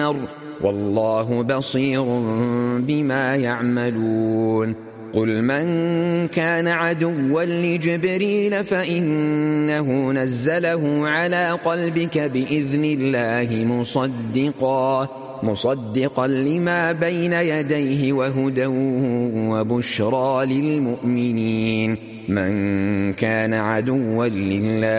والله بصير بما يعملون قل من كان عدوا لجبريل فإنه نزله على قلبك بإذن الله مصدقا لما بين يديه وهدى وبشرى للمؤمنين من كان عدوا لله